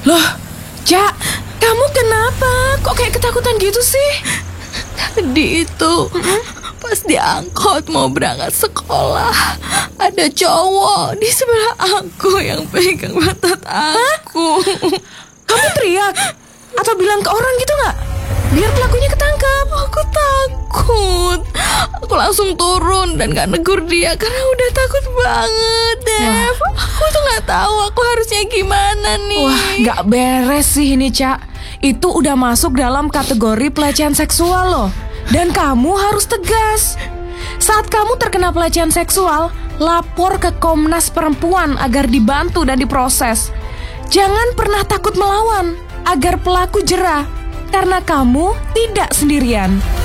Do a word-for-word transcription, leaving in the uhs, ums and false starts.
Loh, Cak, kamu kenapa? Kok kayak ketakutan gitu sih? Tadi itu pas di angkot mau berangkat sekolah, ada cowok di sebelah aku yang pegang pantat aku. Kamu teriak? Atau bilang ke orang gitu gak? Biar pelakunya ketangkap. Aku takut. Aku langsung turun dan gak negur dia karena udah takut banget, Dev. Aku tuh gak tahu aku harusnya gimana nih. Wah, gak beres sih ini, Cak. Itu udah masuk dalam kategori pelecehan seksual loh. Dan kamu harus tegas. Saat kamu terkena pelecehan seksual, lapor ke Komnas Perempuan agar dibantu dan diproses. Jangan pernah takut melawan agar pelaku jera, karena kamu tidak sendirian.